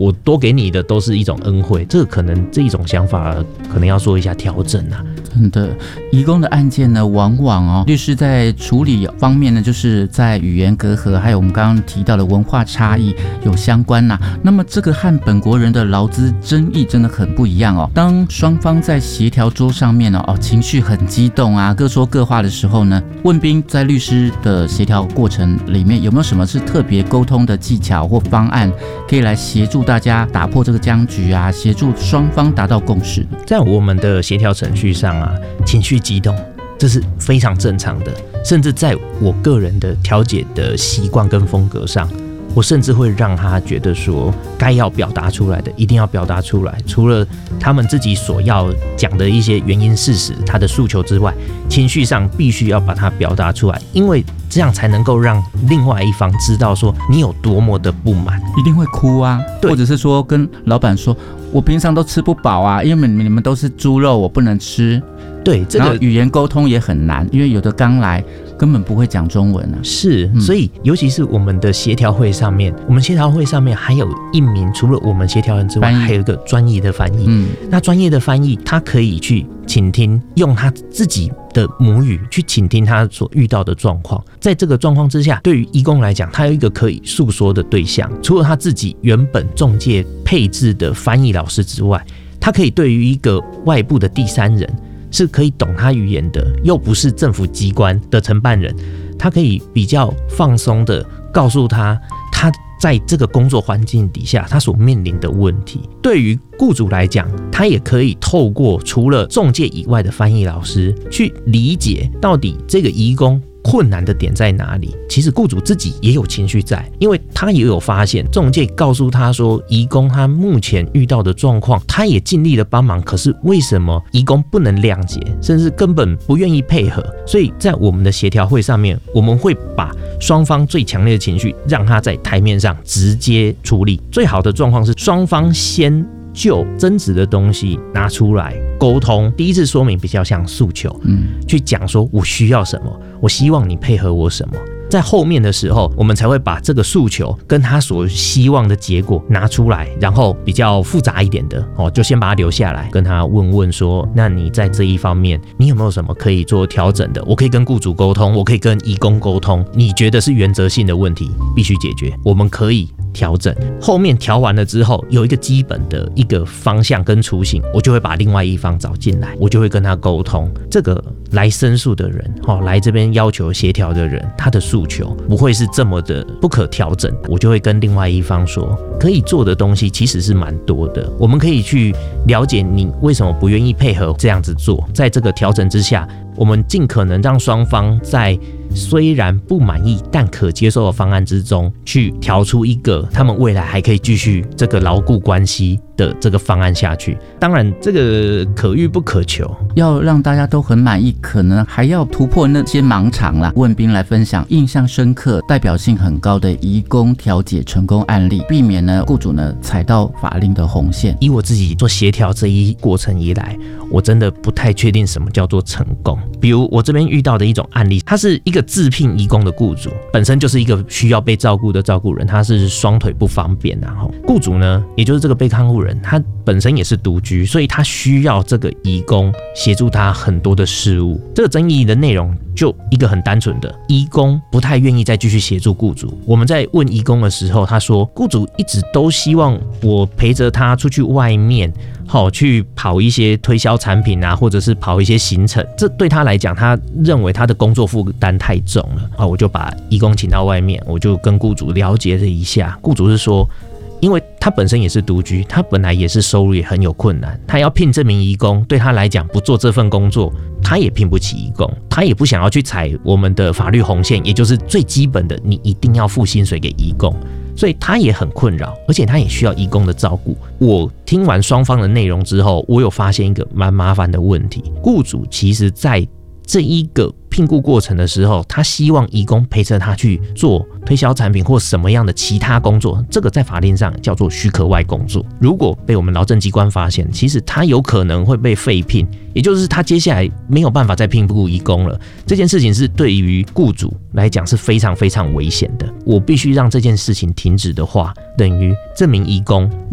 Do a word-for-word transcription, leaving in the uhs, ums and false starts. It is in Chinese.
我多给你的都是一种恩惠，这个可能这一种想法可能要做一下调整啊。 真的，移工的案件呢，往往哦，律师在处理方面呢，就是在语言隔阂，还有我们刚刚提到的文化差异有相关呐、啊。那么这个和本国人的劳资争议真的很不一样哦。当双方在协调桌上面哦，情绪很激动啊，各说各话的时候呢，问彬在律师的协调过程里面有没有什么是特别沟通的技巧或方案，可以来协助大家打破这个僵局啊，协助双方达到共识？ 在我们的协调程序上啊，情绪激动这是非常正常的，甚至在我个人的调解的习惯跟风格上，我甚至会让他觉得说该要表达出来的一定要表达出来，除了他们自己所要讲的一些原因事实他的诉求之外，情绪上必须要把它表达出来，因为这样才能够让另外一方知道说你有多么的不满。 一定会哭啊，或者是说跟老板说我平常都吃不饱啊，因为你们都是猪肉我不能吃。 对，这个然后语言沟通也很难，因为有的刚来根本不会讲中文啊。 是，所以尤其是我们的协调会上面，我们协调会上面还有一名除了我们协调人之外，还有一个专业的翻译。嗯，那专业的翻译他可以去倾听，用他自己的母语去倾听他所遇到的状况。在这个状况之下，对于移工来讲，他有一个可以诉说的对象，除了他自己原本仲介配置的翻译老师之外，他可以对于一个外部的第三人是可以懂他语言的，又不是政府机关的承办人，他可以比较放松的告诉他他在这个工作环境底下他所面临的问题。对于雇主来讲，他也可以透过除了仲介以外的翻译老师去理解到底这个移工困难的点在哪里。其实雇主自己也有情绪在，因为他也有发现仲介告诉他说移工他目前遇到的状况，他也尽力的帮忙，可是为什么移工不能谅解，甚至根本不愿意配合。所以在我们的协调会上面，我们会把双方最强烈的情绪让他在台面上直接处理。最好的状况是双方先就争执的东西拿出来沟通，第一次说明比较像诉求，嗯，去讲说我需要什么，我希望你配合我什么。在后面的时候，我们才会把这个诉求跟他所希望的结果拿出来，然后比较复杂一点的哦，就先把它留下来，跟他问问说，那你在这一方面，你有没有什么可以做调整的？我可以跟雇主沟通，我可以跟移工沟通，你觉得是原则性的问题必须解决，我们可以调整。后面调完了之后，有一个基本的一个方向跟雏形，我就会把另外一方找进来，我就会跟他沟通。这个来申诉的人，来这边要求协调的人，他的诉求不会是这么的不可调整，我就会跟另外一方说，可以做的东西其实是蛮多的，我们可以去了解你为什么不愿意配合这样子做，在这个调整之下，我们尽可能让双方在虽然不满意但可接受的方案之中，去调出一个他们未来还可以继续这个牢固关系的这个方案下去。当然这个可遇不可求， 要让大家都很满意，可能还要突破那些盲场啦。问彬来分享印象深刻、代表性很高的移工调解成功案例，避免呢雇主呢踩到法令的红线。 以我自己做协调这一过程以来，我真的不太确定什么叫做成功。比如我这边遇到的一种案例，他是一个自聘移工的雇主，本身就是一个需要被照顾的照顾人，他是双腿不方便，然后雇主呢，也就是这个被看护人，他本身也是独居，所以他需要这个移工协助他很多的事务。这个争议的内容就一个很单纯的，移工不太愿意再继续协助雇主。我们在问移工的时候，他说雇主一直都希望我陪着他出去外面，好去跑一些推销产品啊，或者是跑一些行程，这对他来讲，他认为他的工作负担太重了。好，我就把移工请到外面，我就跟雇主了解了一下。雇主是说，因为他本身也是独居，他本来也是收入也很有困难，他要聘这名移工，对他来讲不做这份工作，他也聘不起移工，他也不想要去踩我们的法律红线，也就是最基本的，你一定要付薪水给移工。所以他也很困扰，而且他也需要移工的照顾。我听完双方的内容之后，我有发现一个蛮麻烦的问题，雇主其实在这一个聘雇过程的时候，他希望移工陪着他去做推销产品或什么样的其他工作，这个在法令上叫做许可外工作。如果被我们劳政机关发现，其实他有可能会被废聘，也就是他接下来没有办法再聘雇移工了。这件事情是对于雇主来讲是非常非常危险的。我必须让这件事情停止的话，等于这名移工